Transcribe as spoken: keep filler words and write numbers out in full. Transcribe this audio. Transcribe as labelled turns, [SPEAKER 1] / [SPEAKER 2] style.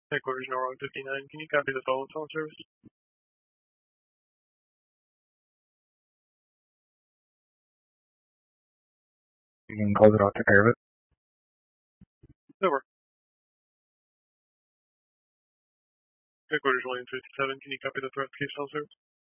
[SPEAKER 1] Headquarters Norwalk fifty-nine, can you copy the follow-up phone service?
[SPEAKER 2] You can close it out, take care of it.
[SPEAKER 1] Over. Headquarters William fifty-seven, can you copy the threat case file service?